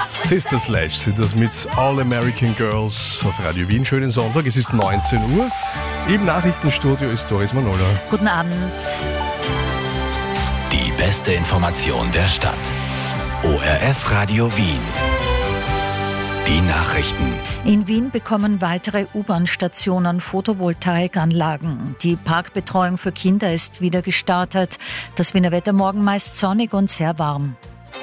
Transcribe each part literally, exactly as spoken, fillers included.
Sister Sledge sind das mit All American Girls auf Radio Wien. Schönen Sonntag, es ist neunzehn Uhr. Im Nachrichtenstudio ist Doris Manola. Guten Abend. Die beste Information der Stadt. O R F Radio Wien. Die Nachrichten. In Wien bekommen weitere U-Bahn-Stationen Photovoltaikanlagen. Die Parkbetreuung für Kinder ist wieder gestartet. Das Wiener Wetter morgen meist sonnig und sehr warm.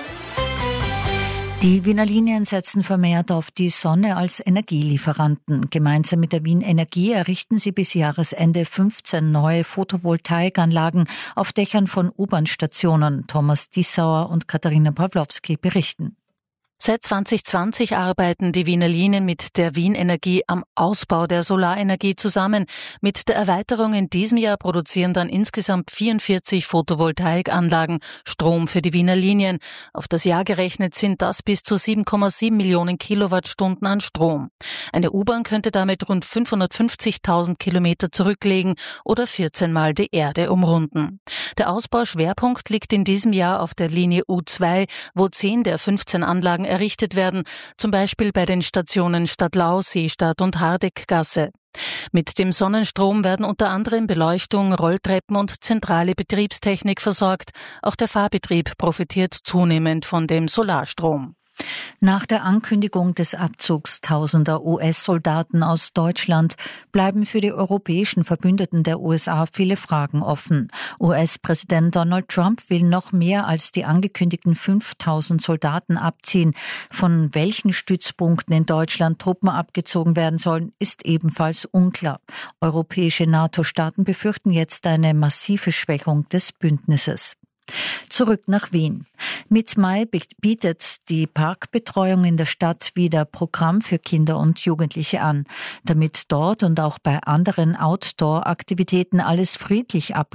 Die Wiener Linien setzen vermehrt auf die Sonne als Energielieferanten. Gemeinsam mit der Wien Energie errichten sie bis Jahresende fünfzehn neue Photovoltaikanlagen auf Dächern von U-Bahn-Stationen. Thomas Dissauer und Katharina Pawlowski berichten. Seit zwanzig zwanzig arbeiten die Wiener Linien mit der Wien Energie am Ausbau der Solarenergie zusammen. Mit der Erweiterung in diesem Jahr produzieren dann insgesamt vierundvierzig Photovoltaikanlagen Strom für die Wiener Linien. Auf das Jahr gerechnet sind das bis zu sieben Komma sieben Millionen Kilowattstunden an Strom. Eine U-Bahn könnte damit rund fünfhundertfünfzigtausend Kilometer zurücklegen oder vierzehn Mal die Erde umrunden. Der Ausbauschwerpunkt liegt in diesem Jahr auf der Linie U zwei, wo zehn der fünfzehn Anlagen errichtet werden, zum Beispiel bei den Stationen Stadtlau, Seestadt und Hardeckgasse. Mit dem Sonnenstrom werden unter anderem Beleuchtung, Rolltreppen und zentrale Betriebstechnik versorgt. Auch der Fahrbetrieb profitiert zunehmend von dem Solarstrom. Nach der Ankündigung des Abzugs tausender U S-Soldaten aus Deutschland bleiben für die europäischen Verbündeten der U S A viele Fragen offen. U S-Präsident Donald Trump will noch mehr als die angekündigten fünftausend Soldaten abziehen. Von welchen Stützpunkten in Deutschland Truppen abgezogen werden sollen, ist ebenfalls unklar. Europäische NATO-Staaten befürchten jetzt eine massive Schwächung des Bündnisses. Zurück nach Wien. Mit Mai bietet die Parkbetreuung in der Stadt wieder Programm für Kinder und Jugendliche an. Damit dort und auch bei anderen Outdoor-Aktivitäten alles friedlich abläuft,